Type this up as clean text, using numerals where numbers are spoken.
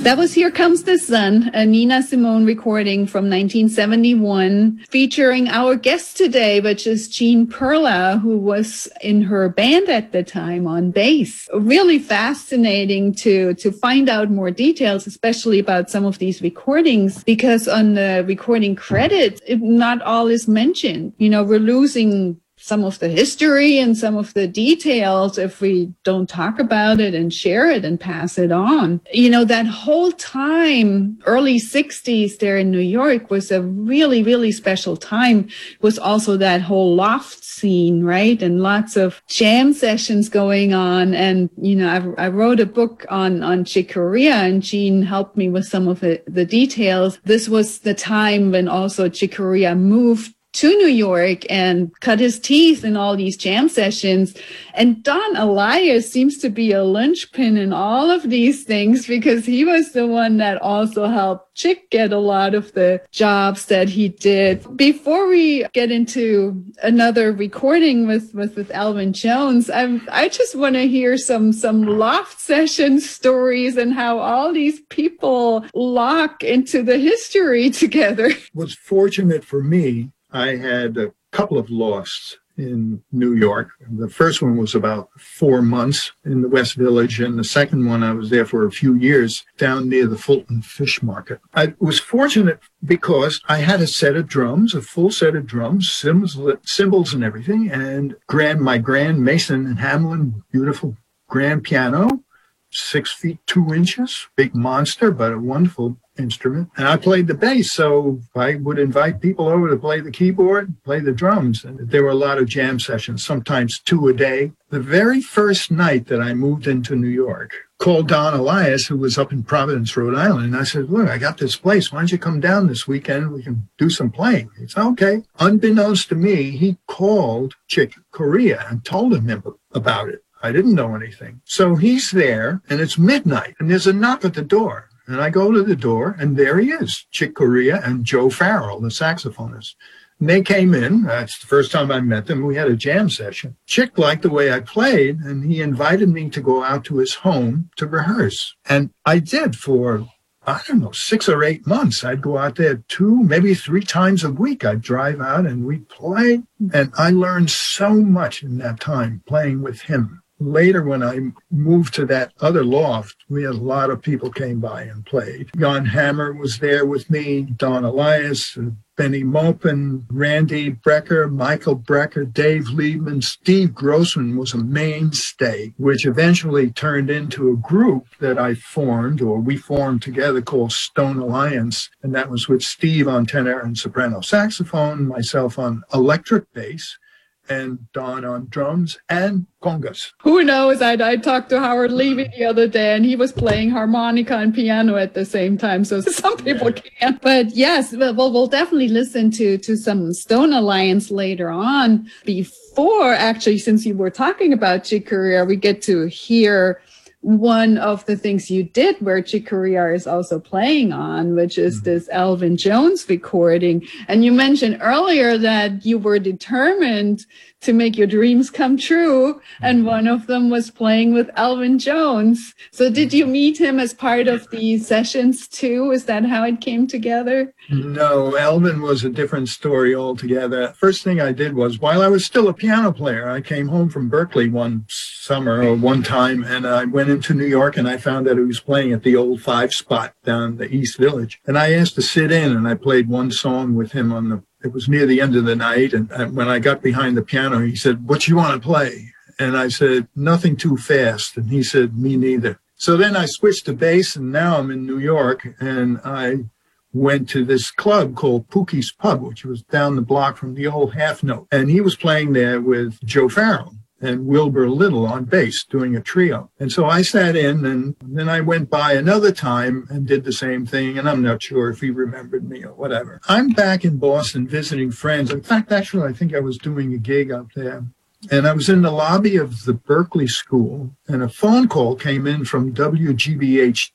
That was Here Comes the Sun, a Nina Simone recording from 1971, featuring our guest today, which is Jean Perla, who was in her band at the time on bass. Really fascinating to find out more details, especially about some of these recordings, because on the recording credits, not all is mentioned. You know, we're losing some of the history and some of the details if we don't talk about it and share it and pass it on. You know, that whole time, early 60s there in New York was a really, really special time. It was also that whole loft scene, right? And lots of jam sessions going on. And, you know, I wrote a book on Chick Corea, and Jean helped me with some of the details. This was the time when also Chick Corea moved to New York and cut his teeth in all these jam sessions. And Don Alias seems to be a linchpin in all of these things, because he was the one that also helped Chick get a lot of the jobs that he did. Before we get into another recording with Elvin Jones, I just want to hear some loft session stories and how all these people lock into the history together. It was fortunate for me. I had a couple of lofts in New York. The first one was about 4 months in the West Village, and the second one I was there for a few years down near the Fulton Fish Market. I was fortunate because I had a set of drums, a full set of drums, cymbals and everything, and my grand Mason and Hamlin, beautiful grand piano, 6 feet 2 inches, big monster, but a wonderful instrument. And I played the bass, so I would invite people over to play the keyboard, play the drums. And there were a lot of jam sessions, sometimes 2 a day. The very first night that I moved into New York, called Don Alias, who was up in Providence, Rhode Island. And I said, look, I got this place. Why don't you come down this weekend? We can do some playing. He said, okay. Unbeknownst to me, he called Chick Corea and told him about it. I didn't know anything. So he's there, and it's midnight, and there's a knock at the door. And I go to the door, and there he is, Chick Corea and Joe Farrell, the saxophonist. And they came in. That's the first time I met them. We had a jam session. Chick liked the way I played, and he invited me to go out to his home to rehearse. And I did for, 6 or 8 months. I'd go out there 2, maybe 3 times a week. I'd drive out, and we'd play. And I learned so much in that time playing with him. Later, when I moved to that other loft, we had a lot of people came by and played. Jan Hammer was there with me, Don Alias, Benny Maupin, Randy Brecker, Michael Brecker, Dave Liebman, Steve Grossman was a mainstay, which eventually turned into a group that I formed, or we formed together, called Stone Alliance. And that was with Steve on tenor and soprano saxophone, myself on electric bass, and Don on drums and congas. Who knows? I talked to Howard Levy the other day, and he was playing harmonica and piano at the same time. So some people can't. But yes, we'll definitely listen to some Stone Alliance later on. Before, actually, since you were talking about Chick Corea, we get to hear one of the things you did where Chick Corea is also playing on, which is this Elvin Jones recording. And you mentioned earlier that you were determined to make your dreams come true. And one of them was playing with Elvin Jones. So did you meet him as part of these sessions too? Is that how it came together? No, Elvin was a different story altogether. First thing I did was, while I was still a piano player, I came home from Berkeley one summer or one time, and I went into New York, and I found that he was playing at the old 5 spot down the East Village. And I asked to sit in, and I played one song with him it was near the end of the night. And when I got behind the piano, he said, what you want to play? And I said, nothing too fast. And he said, me neither. So then I switched to bass, and now I'm in New York, and I went to this club called Pookie's Pub, which was down the block from the old Half Note. And he was playing there with Joe Farrell and Wilbur Little on bass, doing a trio. And so I sat in, and then I went by another time and did the same thing, and I'm not sure if he remembered me or whatever. I'm back in Boston visiting friends. In fact, actually, I think I was doing a gig up there. And I was in the lobby of the Berkeley School, and a phone call came in from WGBH